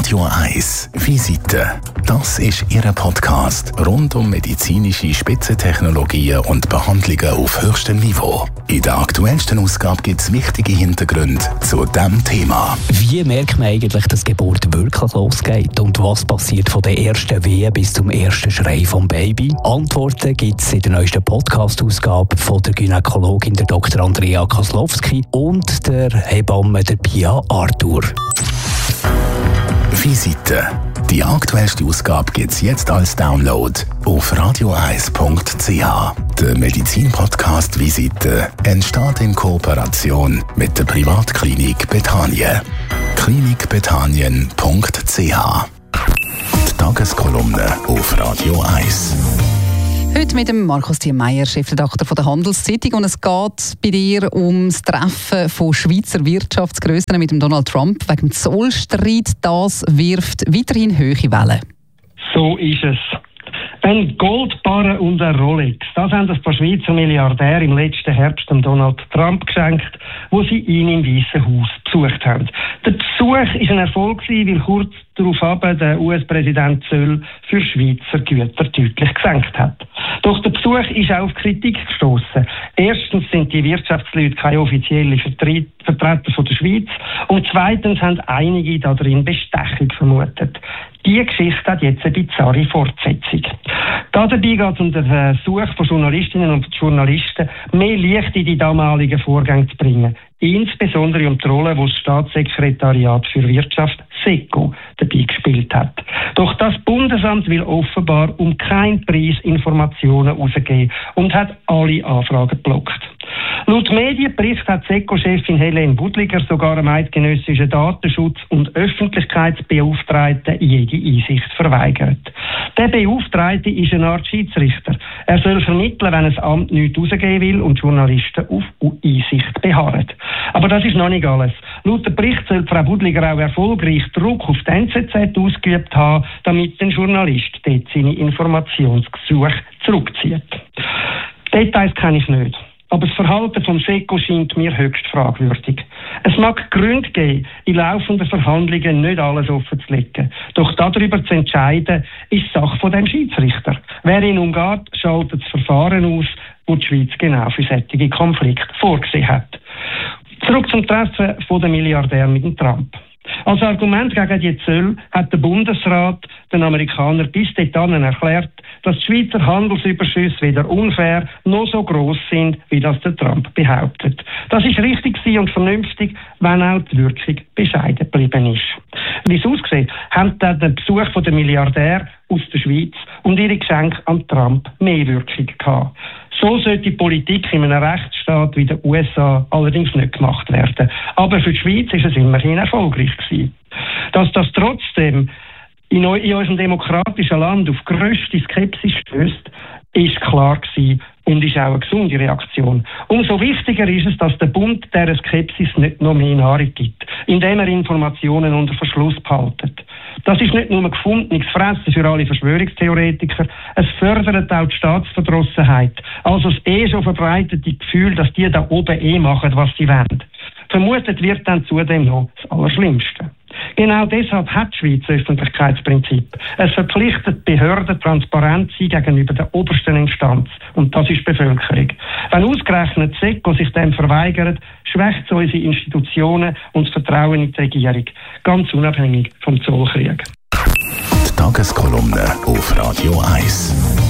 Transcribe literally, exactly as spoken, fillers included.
Radio eins Visite. Das ist Ihr Podcast rund um medizinische Spitzentechnologien und Behandlungen auf höchstem Niveau. In der aktuellsten Ausgabe gibt es wichtige Hintergründe zu diesem Thema. Wie merkt man eigentlich, dass die Geburt wirklich losgeht? Und was passiert von der ersten Wehe bis zum ersten Schrei vom Baby? Antworten gibt es in der neuesten Podcast-Ausgabe von der Gynäkologin der Doktor Andrea Kaslowski und der Hebamme der Pia Arthur. Visite. Die aktuellste Ausgabe gibt es jetzt als Download auf radio eins punkt c h. Der Medizin-Podcast Visite entsteht in Kooperation mit der Privatklinik Bethanien. klinik bethanien punkt c h. Die Tageskolumne auf Radio eins. Heute mit dem Markus Thiemeyer, Chefredakteur der Handelszeitung. Und es geht bei dir um das Treffen von Schweizer Wirtschaftsgrössen mit dem Donald Trump wegen dem Zollstreit. Das wirft weiterhin hohe Wellen. So ist es. Ein Goldbarren und ein Rolex, das haben ein paar Schweizer Milliardäre im letzten Herbst dem Donald Trump geschenkt, wo sie ihn im Weißen Haus besucht haben. Der Besuch war ein Erfolg, weil kurz darauf der U S-Präsident Zöll für Schweizer Güter deutlich gesenkt hat. Doch der Besuch ist auch auf Kritik gestoßen. Erstens sind die Wirtschaftsleute keine offiziellen Vertre- Vertreter von der Schweiz und zweitens haben einige darin Bestechung vermutet. Diese Geschichte hat jetzt eine bizarre Fortsetzung. Dabei geht es um den Versuch von Journalistinnen und Journalisten, mehr Licht in die damaligen Vorgänge zu bringen. Insbesondere um die Rolle, die das Staatssekretariat für Wirtschaft SECO dabei gespielt hat. Doch das Bundesamt will offenbar um keinen Preis Informationen herausgeben und hat alle Anfragen geblockt. Laut Medienbericht hat SECO-Chefin Helene Budliger sogar dem eidgenössischen Datenschutz- und Öffentlichkeitsbeauftragten jede Einsicht verweigert. Der Beauftragte ist eine Art Schiedsrichter. Er soll vermitteln, wenn ein Amt nichts herausgeben will und Journalisten auf Einsicht beharren. Aber das ist noch nicht alles. Laut dem Bericht soll Frau Budliger auch erfolgreich Druck auf die N Z Z ausgeübt haben, damit ein Journalist dort seine Informationsgesuche zurückzieht. Details kenne ich nicht. Aber das Verhalten vom SECO scheint mir höchst fragwürdig. Es mag Gründe geben, in laufenden Verhandlungen nicht alles offen zu legen. Doch darüber zu entscheiden, ist Sache von dem Schiedsrichter. Wer ihn umgeht, schaltet das Verfahren aus, das die Schweiz genau für solche Konflikte vorgesehen hat. Zurück zum Treffen von der Milliardär mit dem Trump. Als Argument gegen die Zölle hat der Bundesrat den Amerikanern bis dahin erklärt, dass die Schweizer Handelsüberschüsse weder unfair noch so gross sind, wie das der Trump behauptet. Das ist richtig und vernünftig, wenn auch die Wirkung bescheiden geblieben ist. Wie es aussieht, haben dann den Besuch der Milliardär aus der Schweiz und ihre Geschenke an Trump mehr Wirkung gehabt. So sollte die Politik in einem Rechtsstaat wie den U S A allerdings nicht gemacht werden. Aber für die Schweiz ist es immerhin erfolgreich gewesen. Dass das trotzdem in, eu- in unserem demokratischen Land auf grösste Skepsis stößt, ist klar gewesen und ist auch eine gesunde Reaktion. Umso wichtiger ist es, dass der Bund dieser Skepsis nicht noch mehr Nahrung gibt, indem er Informationen unter Verschluss behaltet. Das ist nicht nur ein gefundenes Fressen für alle Verschwörungstheoretiker, es fördert auch die Staatsverdrossenheit, also das eh schon verbreitete Gefühl, dass die da oben eh machen, was sie wollen. Vermutet wird dann zudem noch das Allerschlimmste. Genau deshalb hat die Schweiz das Öffentlichkeitsprinzip. Es verpflichtet Behörden, transparent zu sein gegenüber der obersten Instanz. Und das ist die Bevölkerung. Wenn ausgerechnet SECO sich dem verweigert, schwächt es unsere Institutionen und das Vertrauen in die Regierung. Ganz unabhängig vom Zollkrieg. Die Tageskolumne auf Radio eins.